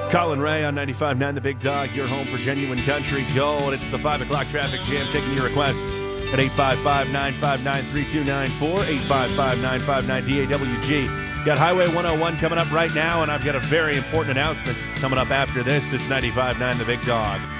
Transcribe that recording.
Colin Ray on 95.9 The Big Dog, your home for genuine country gold. And it's the 5 o'clock traffic jam, taking your requests at 855-959-3294, 855-959-DAWG. Got Highway 101 coming up right now, and I've got a very important announcement coming up after this. It's 95.9 The Big Dog.